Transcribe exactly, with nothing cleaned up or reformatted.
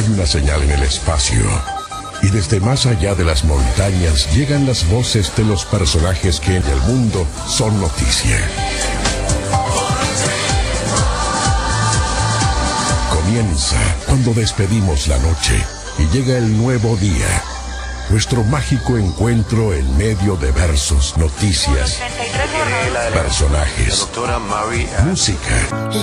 Hay una señal en el espacio, y desde más allá de las montañas llegan las voces de los personajes que en el mundo son noticia. Comienza cuando despedimos la noche y llega el nuevo día. Nuestro mágico encuentro en medio de versos, noticias, personajes, música